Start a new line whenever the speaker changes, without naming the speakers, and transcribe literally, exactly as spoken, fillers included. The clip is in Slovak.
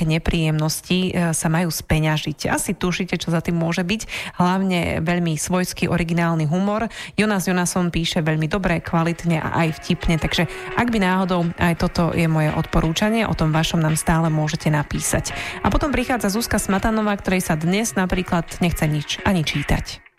nejaké nepríjemnosti sa majú speňažiť. Asi tušíte, čo za tým môže byť. Hlavne veľmi svojský originálny humor. Jonas Jonason píše veľmi dobre, kvalitne a aj vtipne, takže ak by náhodou aj toto je moje odporúčanie, o tom vašom nám stále môžete napísať. A potom prichádza Zuzka Smatanová, ktorej sa dnes napríklad nechce nič ani čítať.